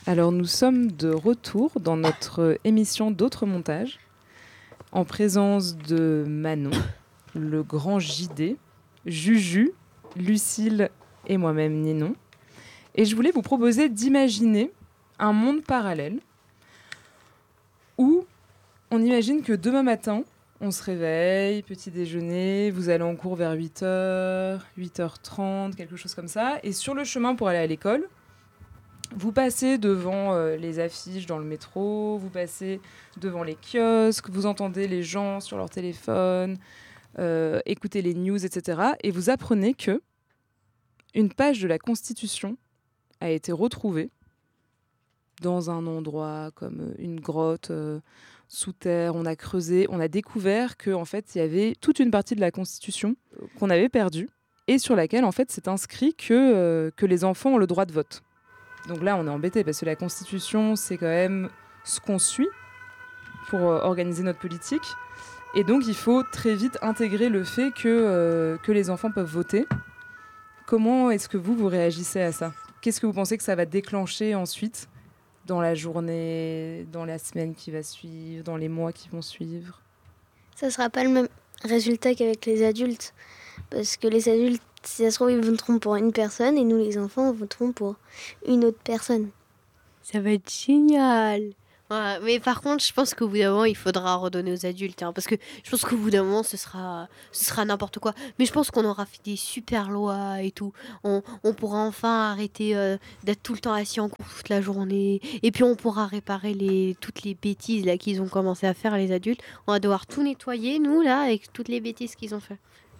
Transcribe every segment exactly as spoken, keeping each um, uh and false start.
Alors nous sommes de retour dans notre émission d'Autres montages, en présence de Manon, le grand J D, Juju, Lucille et moi-même Ninon. Et je voulais vous proposer d'imaginer un monde parallèle où on imagine que demain matin, on se réveille, petit déjeuner, vous allez en cours vers huit heures, huit heures trente, quelque chose comme ça. Et sur le chemin pour aller à l'école, vous passez devant euh, les affiches dans le métro, vous passez devant les kiosques, vous entendez les gens sur leur téléphone, euh, écoutez les news, et cetera. Et vous apprenez que une page de la Constitution a été retrouvée dans un endroit comme une grotte euh, sous terre. On a creusé, on a découvert qu'en fait, il y avait toute une partie de la Constitution qu'on avait perdue et sur laquelle en fait, c'est inscrit que, euh, que les enfants ont le droit de vote. Donc là, on est embêté parce que la Constitution, c'est quand même ce qu'on suit pour euh, organiser notre politique. Et donc, il faut très vite intégrer le fait que, euh, que les enfants peuvent voter. Comment est-ce que vous, vous réagissez à ça ? Qu'est-ce que vous pensez que ça va déclencher ensuite dans la journée, dans la semaine qui va suivre, dans les mois qui vont suivre ? Ça ne sera pas le même résultat qu'avec les adultes. Parce que les adultes, si ça se trouve, ils voteront pour une personne et nous, les enfants, voterons pour une autre personne. Ça va être génial. Ouais, mais par contre, je pense qu'au bout d'un moment, il faudra redonner aux adultes. Hein, parce que je pense qu'au bout d'un moment, ce sera, ce sera n'importe quoi. Mais je pense qu'on aura fait des super lois et tout. On, on pourra enfin arrêter euh, d'être tout le temps assis en cours toute la journée. Et puis, on pourra réparer les, toutes les bêtises là, qu'ils ont commencé à faire, les adultes. On va devoir tout nettoyer, nous, là, avec toutes les bêtises qu'ils ont fait.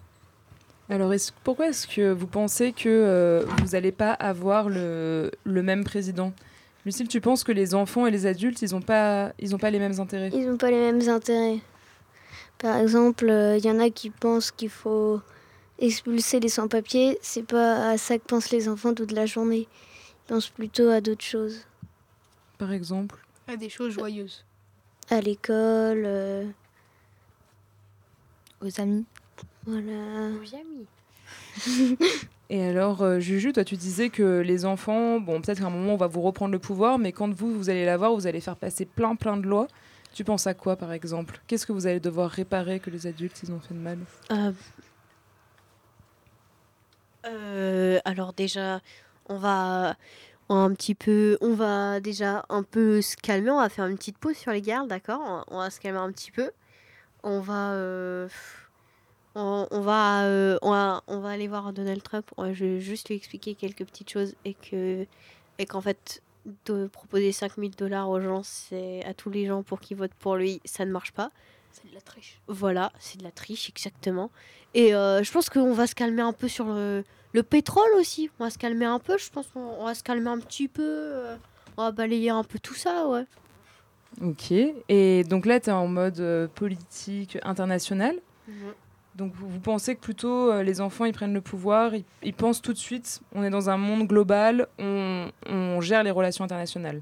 Alors, est-ce, pourquoi est-ce que vous pensez que euh, vous n'allez pas avoir le, le même président ? Lucille, tu penses que les enfants et les adultes, ils n'ont pas, ils ont pas les mêmes intérêts ? Ils n'ont pas les mêmes intérêts. Par exemple, il euh, y en a qui pensent qu'il faut expulser les sans-papiers. C'est pas à ça que pensent les enfants toute la journée. Ils pensent plutôt à d'autres choses. Par exemple ? À des choses joyeuses. À l'école. Euh... Aux amis. Voilà. Aux amis. Et alors, euh, Juju, toi, tu disais que les enfants, bon, peut-être qu'à un moment, on va vous reprendre le pouvoir, mais quand vous, vous allez l'avoir, vous allez faire passer plein, plein de lois. Tu penses à quoi, par exemple ? Qu'est-ce que vous allez devoir réparer que les adultes, ils ont fait de mal ? euh... Euh, alors déjà, on va un petit peu, on va déjà un peu se calmer. On va faire une petite pause sur les gardes, d'accord ? on, on va se calmer un petit peu. On va... Euh... On, on, va, euh, on, va, on va aller voir Donald Trump. On va juste lui expliquer quelques petites choses et, que, et qu'en fait, de proposer cinq mille dollars aux gens, c'est à tous les gens pour qu'ils votent pour lui, ça ne marche pas. C'est de la triche. Voilà, c'est de la triche, exactement. Et euh, je pense qu'on va se calmer un peu sur le, le pétrole aussi. On va se calmer un peu, je pense qu'on on va se calmer un petit peu. Euh, on va balayer un peu tout ça, ouais. Ok. Et donc là, tu es en mode euh, politique internationale. Mmh. Donc vous, vous pensez que plutôt euh, les enfants ils prennent le pouvoir, ils, ils pensent tout de suite, on est dans un monde global, on, on gère les relations internationales.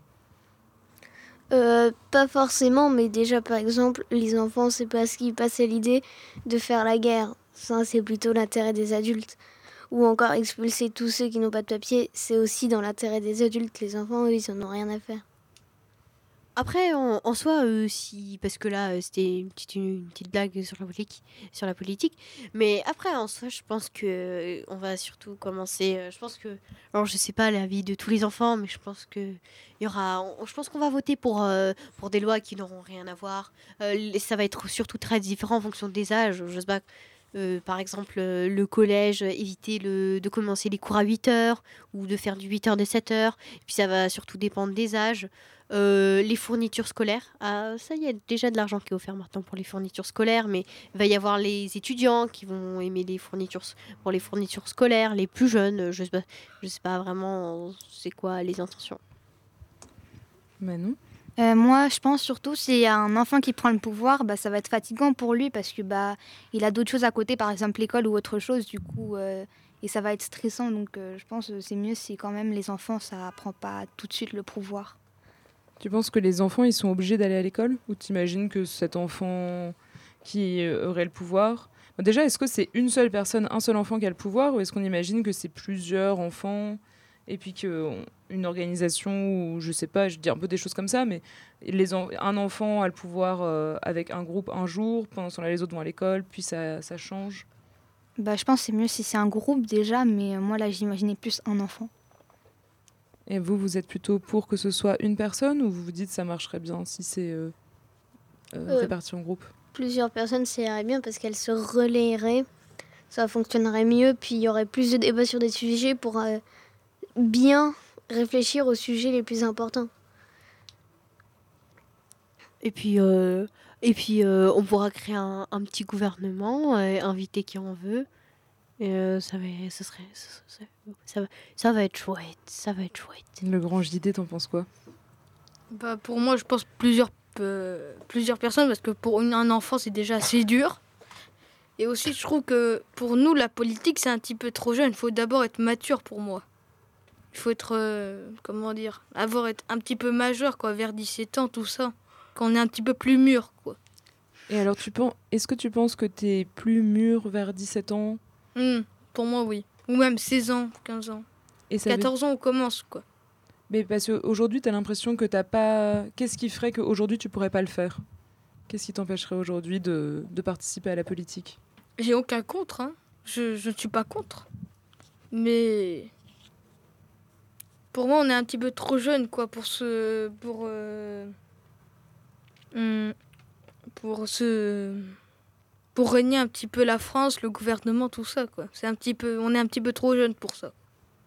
Euh, pas forcément, mais déjà par exemple, les enfants, c'est parce qu'ils passaient l'idée de faire la guerre. Ça, c'est plutôt l'intérêt des adultes. Ou encore expulser tous ceux qui n'ont pas de papier, c'est aussi dans l'intérêt des adultes. Les enfants, eux, ils en ont rien à faire. Après, en, en soi, euh, si, parce que là, euh, c'était une petite, une, une petite blague sur la politique, sur la politique. Mais après, en soi, je pense que euh, on va surtout commencer. Euh, je pense que, alors, je sais pas l'avis de tous les enfants, mais je pense que il y aura. On, je pense qu'on va voter pour euh, pour des lois qui n'auront rien à voir. Euh, ça va être surtout très différent en fonction des âges. Je sais pas. Euh, par exemple, euh, le collège, euh, éviter le, de commencer les cours à huit heures ou de faire du huit heures de sept heures. Et puis ça va surtout dépendre des âges. Euh, les fournitures scolaires, ah, ça, il y a déjà de l'argent qui est offert maintenant pour les fournitures scolaires, mais il va y avoir les étudiants qui vont aimer les fournitures pour les fournitures scolaires, les plus jeunes, je sais pas, je sais pas vraiment c'est quoi les intentions. Manon ? Euh, moi, je pense surtout s'il y a un enfant qui prend le pouvoir, bah, ça va être fatigant pour lui parce que bah, il a d'autres choses à côté, par exemple l'école ou autre chose, du coup, euh, et ça va être stressant. Donc, euh, je pense que c'est mieux si quand même les enfants, ça prend pas tout de suite le pouvoir. Tu penses que les enfants ils sont obligés d'aller à l'école ? Ou t'imagines que cet enfant qui aurait le pouvoir... Déjà, est-ce que c'est une seule personne, un seul enfant qui a le pouvoir ? Ou est-ce qu'on imagine que c'est plusieurs enfants et puis qu'une organisation, ou je sais pas, je dis un peu des choses comme ça, mais les en- un enfant a le pouvoir euh, avec un groupe un jour, pendant ce temps-là les autres vont à l'école, puis ça, ça change. Bah, je pense que c'est mieux si c'est un groupe déjà, mais euh, moi là j'imaginais plus un enfant. Et vous, vous êtes plutôt pour que ce soit une personne, ou vous vous dites que ça marcherait bien si c'est euh, euh, Euh, réparti en groupe? Plusieurs personnes, ça irait bien parce qu'elles se relayeraient. Ça fonctionnerait mieux, puis il y aurait plus de débats sur des sujets pour euh, bien réfléchir aux sujets les plus importants. Et puis, euh, et puis euh, on pourra créer un, un petit gouvernement, euh, inviter qui on veut. Et euh, ça, va, ça, serait, ça, ça- ça va, ça va être chouette, ça va être chouette. Le grand J D, t'en penses quoi? Bah, pour moi, je pense plusieurs, euh, plusieurs personnes, parce que pour une- un enfant, c'est déjà assez dur. Et aussi, je trouve que pour nous, la politique, c'est un petit peu trop jeune. Il faut d'abord être mature pour moi. Il faut être, euh, comment dire, avoir être un petit peu majeur, quoi, vers dix-sept ans, tout ça. Quand on est un petit peu plus mûr, quoi. Et alors, tu penses, est-ce que tu penses que t'es plus mûr vers dix-sept ans? Hmm, pour moi, oui. Ou même seize ans, quinze ans. Et ça veut- quatorze ans, on commence, quoi. Mais parce qu'aujourd'hui, t'as l'impression que t'as pas... Qu'est-ce qui ferait qu'aujourd'hui, tu pourrais pas le faire? Qu'est-ce qui t'empêcherait aujourd'hui de, de participer à la politique? J'ai aucun contre, hein. Je, je ne suis pas contre. Mais pour moi, on est un petit peu trop jeune, quoi, pour se, pour, euh, hum, pour se, pour régner un petit peu la France, le gouvernement, tout ça, quoi. C'est un petit peu, on est un petit peu trop jeune pour ça.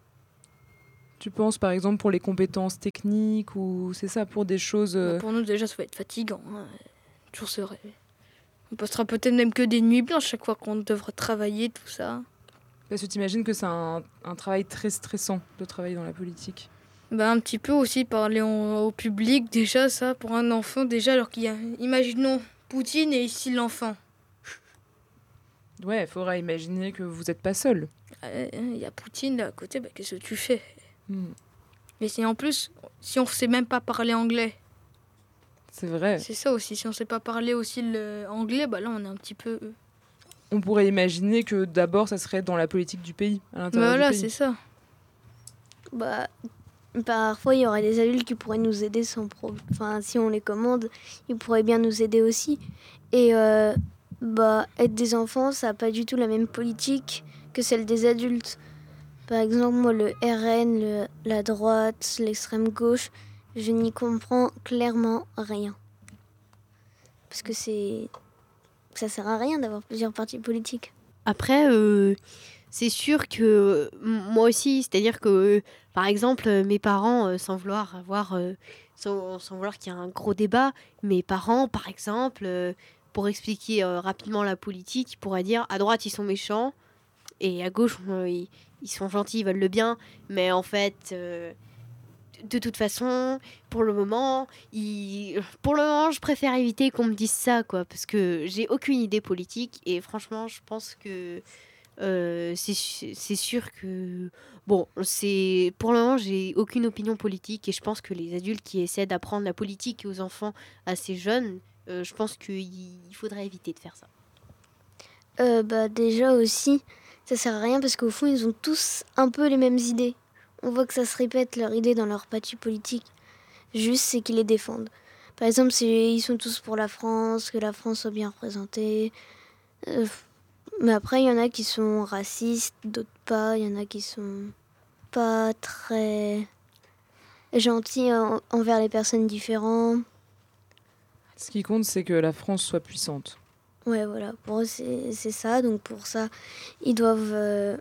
Tu penses, par exemple, pour les compétences techniques, ou c'est ça, pour des choses... euh, Bah, pour nous, déjà, ça va être fatigant, hein. Toujours se rêver. On passera peut-être même que des nuits blanches chaque fois qu'on devra travailler, tout ça. Parce que t'imagines que c'est un, un travail très stressant de travailler dans la politique. Bah, un petit peu aussi parler en- au public, déjà ça, pour un enfant, déjà, alors qu'il y a, imaginons, Poutine et ici l'enfant. Ouais, il faudra imaginer que vous n'êtes pas seul. Euh, Il y a Poutine là à côté, bah, qu'est-ce que tu fais? Hmm, Mais c'est en plus, si on ne sait même pas parler anglais, c'est vrai. c'est ça aussi, si on ne sait pas parler aussi l'anglais, bah là on est un petit peu... On pourrait imaginer que d'abord, ça serait dans la politique du pays, à Bah l'intérieur voilà, du c'est pays. ça. Bah, parfois, il y aurait des adultes qui pourraient nous aider sans problème. Enfin, si on les commande, ils pourraient bien nous aider aussi. Et euh, bah, être des enfants, ça n'a pas du tout la même politique que celle des adultes. Par exemple, moi, le R N, le- la droite, l'extrême gauche, je n'y comprends clairement rien. Parce que c'est... ça sert à rien d'avoir plusieurs partis politiques. Après, euh, c'est sûr que euh, m- moi aussi, c'est-à-dire que, euh, par exemple, euh, mes parents, euh, sans vouloir avoir, euh, sans, sans vouloir qu'il y ait un gros débat, mes parents, par exemple, euh, pour expliquer euh, rapidement la politique, ils pourraient dire à droite ils sont méchants et à gauche euh, ils, ils sont gentils, ils veulent le bien, mais en fait, euh, de toute façon, pour le moment, ils... pour le moment, je préfère éviter qu'on me dise ça, quoi, parce que j'ai aucune idée politique et franchement, je pense que euh, c'est su- c'est sûr que bon, c'est pour le moment, j'ai aucune opinion politique et je pense que les adultes qui essaient d'apprendre la politique aux enfants assez jeunes, euh, je pense qu'il il faudrait éviter de faire ça. Euh, bah déjà aussi, ça sert à rien parce qu'au fond, ils ont tous un peu les mêmes idées. On voit que ça se répète leurs idées dans leur parti politique. Juste, c'est qu'ils les défendent. Par exemple, c'est- ils sont tous pour la France, que la France soit bien représentée. Euh, mais après, il y en a qui sont racistes, d'autres pas. Il y en a qui sont pas très gentils en- envers les personnes différentes. Ce qui compte, c'est que la France soit puissante. Ouais, voilà, pour eux, c'est c'est ça. Donc pour ça, ils doivent euh,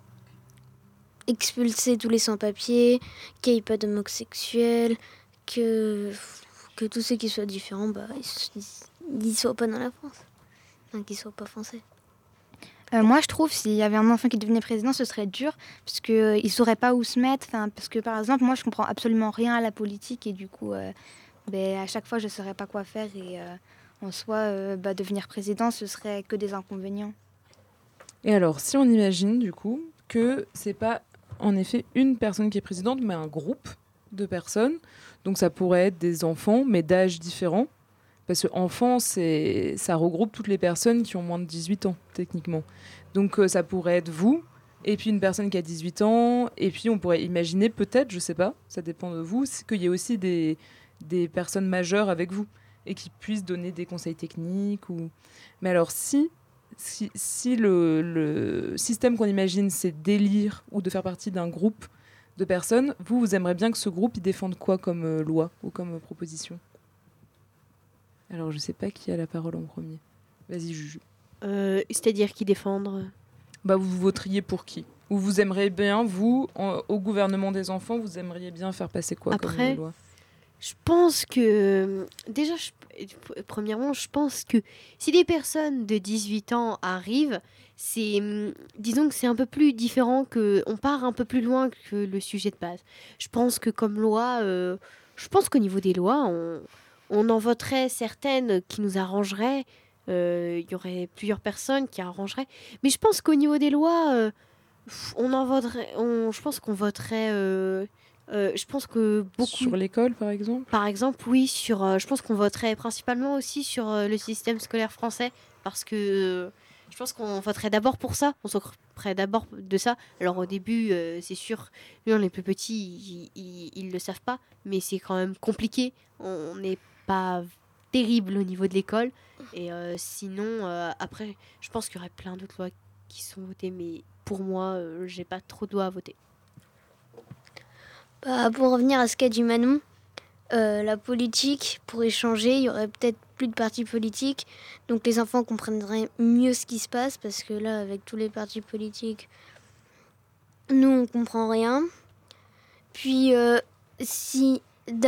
expulser tous les sans-papiers, qu'il n'y ait pas d'homosexuels, que, que tous ceux qui soient différents, bah, ils ne soient pas dans la France. Enfin, qu'ils ne soient pas français. Euh, moi, je trouve s'il y avait un enfant qui devenait président, ce serait dur parce qu'il euh, ne saurait pas où se mettre. Enfin, parce que, par exemple, moi, je comprends absolument rien à la politique et du coup, euh, ben, à chaque fois, je ne saurais pas quoi faire. Et euh, en soi, euh, bah, devenir président, ce serait que des inconvénients. Et alors, si on imagine, du coup, que c'est pas en effet une personne qui est présidente, mais un groupe de personnes, donc ça pourrait être des enfants, mais d'âges différents, parce que enfant, c'est, ça regroupe toutes les personnes qui ont moins de dix-huit ans, techniquement. Donc euh, ça pourrait être vous, et puis une personne qui a dix-huit ans, et puis on pourrait imaginer peut-être, je sais pas, ça dépend de vous, c'est qu'il y ait aussi des, des personnes majeures avec vous, et qui puissent donner des conseils techniques. Ou... Mais alors si, si, si le, le système qu'on imagine, c'est d'élire ou de faire partie d'un groupe de personnes, vous, vous aimeriez bien que ce groupe, il défende quoi comme euh, loi ou comme euh, proposition? Alors je sais pas qui a la parole en premier. Vas-y, Juju. Euh, C'est-à-dire qui défendre. Bah, vous voteriez pour qui? Ou vous aimeriez bien, vous, en- au gouvernement des enfants, vous aimeriez bien faire passer quoi comme Après, euh, loi? Je pense que, déjà, je- premièrement, je pense que si des personnes de dix-huit ans arrivent, c'est, hum, disons que c'est un peu plus différent, que on part un peu plus loin que le sujet de base. Je pense que comme loi, euh, je pense qu'au niveau des lois, on, on en voterait certaines qui nous arrangeraient. Euh, Il y aurait plusieurs personnes qui arrangeraient. Mais je pense qu'au niveau des lois, euh, pff, on en voterait, on, je pense qu'on voterait. euh, euh, je pense que beaucoup. Sur l'école, par exemple? Par exemple, oui, sur, euh, je pense qu'on voterait principalement aussi sur euh, le système scolaire français, parce que euh, je pense qu'on voterait d'abord pour ça, on s'occuperait d'abord de ça. Alors au début, euh, c'est sûr, nous, les plus petits, ils, ils, ils le savent pas, mais c'est quand même compliqué. On n'est pas terrible au niveau de l'école. Et euh, sinon, euh, après, je pense qu'il y aurait plein d'autres lois qui sont votées, mais pour moi, euh, j'ai pas trop de lois à voter. Bah, pour revenir à ce qu'a dit Manon, euh, la politique pourrait changer, il y aurait peut-être plus de partis politiques, donc les enfants comprendraient mieux ce qui se passe, parce que là, avec tous les partis politiques, nous, on comprend rien. Puis, euh, si